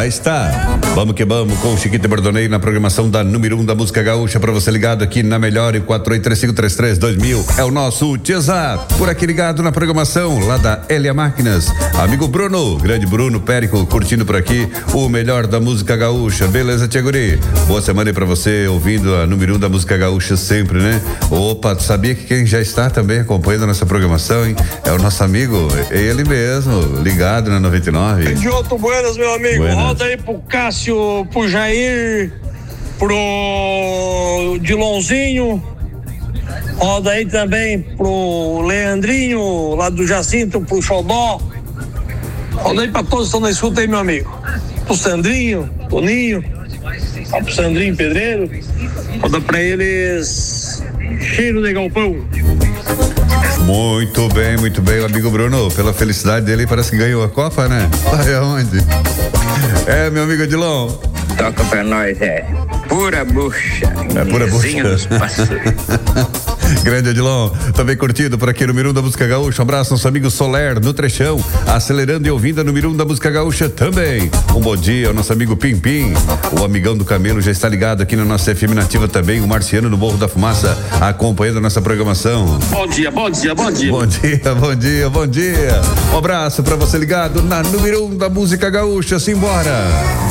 Já está. Vamos que vamos com o Chiquito e Bordonei na programação da número 1 da música gaúcha, pra você ligado aqui na Melhor e 4835332000 é o nosso WhatsApp. Por aqui ligado na programação lá da Elia Máquinas. Amigo Bruno, grande Bruno Périco, curtindo por aqui o melhor da música gaúcha. Beleza, Tia Guri? Boa semana aí pra você, ouvindo a número 1 da música gaúcha sempre, né? Opa, tu sabia que quem já está também acompanhando a nossa programação, hein? É o nosso amigo, ele mesmo, ligado na 99. Idioto, buenas, meu amigo. Buenas. Roda aí pro Cássio, pro Jair, pro Dilonzinho. Roda aí também pro Leandrinho, lá do Jacinto, pro Xodó. Roda aí pra todos que estão na escuta aí, meu amigo. Pro Sandrinho, Toninho, pro Sandrinho Pedreiro. Roda pra eles cheiro de galpão. Muito bem, o amigo Bruno, pela felicidade dele, parece que ganhou a Copa, né? Vai aonde? É, meu amigo Edilon. Toca pra nós, pura bucha. É pura bucha. Grande Edilon, também curtido por aqui, número 1 da música gaúcha. Um abraço, nosso amigo Soler, no Trechão, acelerando e ouvindo a número 1 da música gaúcha também. Um bom dia ao nosso amigo Pim Pim, o amigão do Camelo já está ligado aqui na nossa FM Nativa também, o Marciano no Morro da Fumaça, acompanhando a nossa programação. Bom dia. Bom dia. Um abraço pra você ligado na número 1 da música gaúcha, simbora.